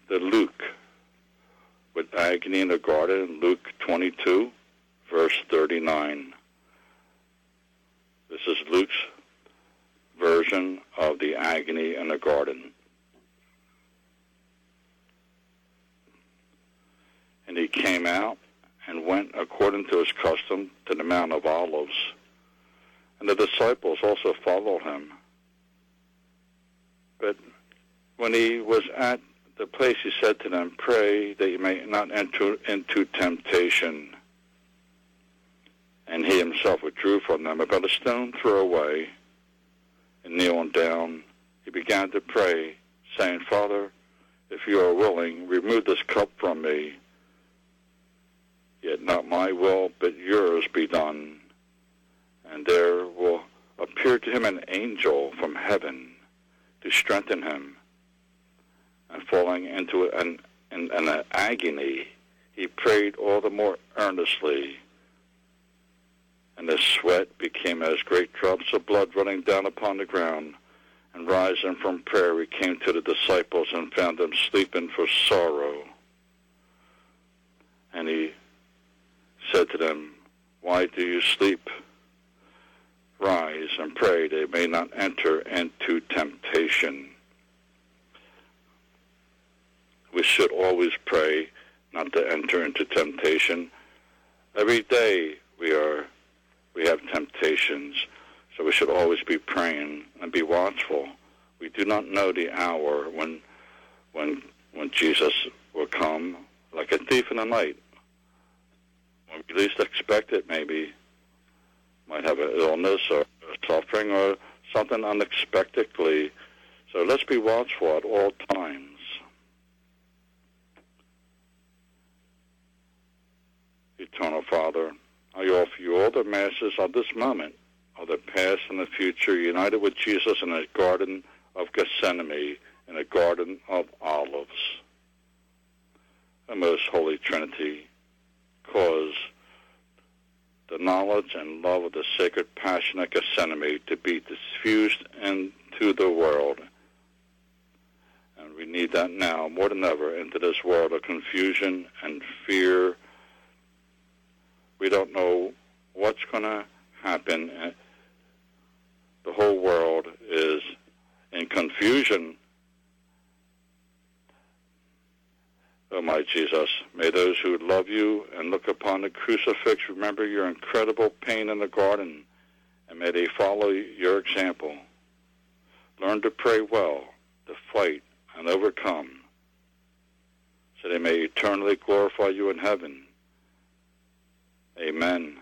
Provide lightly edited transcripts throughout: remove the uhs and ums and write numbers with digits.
to Luke with agony in the garden, Luke 22, verse 39. This is Luke's version of the agony in the garden. And he came out and went according to his custom to the Mount of Olives. And the disciples also followed him. But when he was at the place, he said to them, "Pray that you may not enter into temptation." And he himself withdrew from them about a stone throw away, and kneeling down, he began to pray, saying, "Father, if you are willing, remove this cup from me. Yet not my will, but yours be done." And there will appear to him an angel from heaven to strengthen him. And falling into an agony, he prayed all the more earnestly. And the sweat became as great drops of blood running down upon the ground. And rising from prayer, he came to the disciples and found them sleeping for sorrow. And he said to them, "Why do you sleep? Rise and pray they may not enter into temptation." We should always pray not to enter into temptation. Every day we have temptations, so we should always be praying and be watchful. We do not know the hour when Jesus will come, like a thief in the night. When we least expect it, maybe might have an illness or a suffering or something unexpectedly. So let's be watchful at all times. Eternal Father, I offer you all the masses of this moment, of the past and the future, united with Jesus in the Garden of Gethsemane, in the Garden of Olives. The Most Holy Trinity, cause the knowledge and love of the sacred passion at Gethsemane to be diffused into the world. And we need that now more than ever into this world of confusion and fear. We don't know what's going to happen. The whole world is in confusion. Oh, my Jesus, may those who love you and look upon the crucifix remember your incredible pain in the garden, and may they follow your example. Learn to pray well, to fight and overcome, so they may eternally glorify you in heaven. Amen.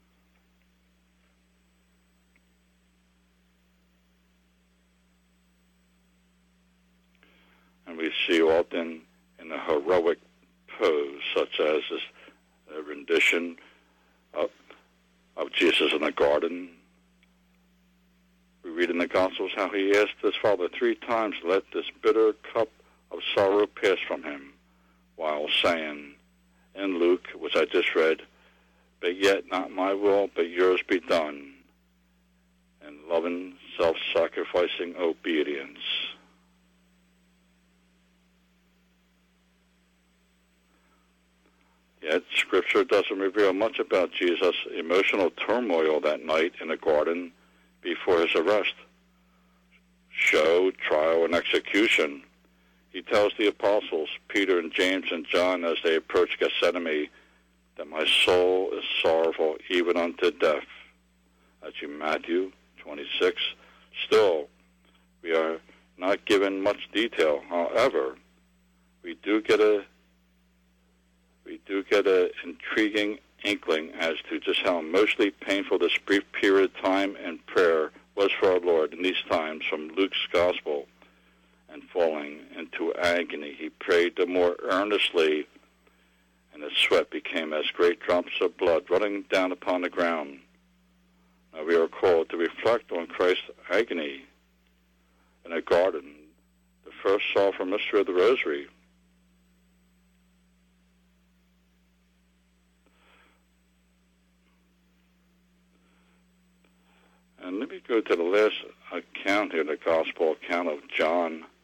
And we see often in a heroic pose, such as this rendition of Jesus in the garden. We read in the Gospels how he asked his Father 3 times, "Let this bitter cup of sorrow pass from him," while saying in Luke, which I just read, "But yet not my will, but yours be done," in loving, self-sacrificing obedience. Yet Scripture doesn't reveal much about Jesus' emotional turmoil that night in the garden before his arrest, show, trial, and execution. He tells the apostles, Peter and James and John, as they approach Gethsemane, that my soul is sorrowful even unto death. That's in Matthew 26. Still, we are not given much detail. However, we do get an intriguing inkling as to just how emotionally painful this brief period of time in prayer was for our Lord in these times from Luke's Gospel. And falling into agony, he prayed the more earnestly, and his sweat became as great drops of blood running down upon the ground. Now we are called to reflect on Christ's agony in a garden, the first solemn mystery of the Rosary. And let me go to the last account here, the Gospel account of John.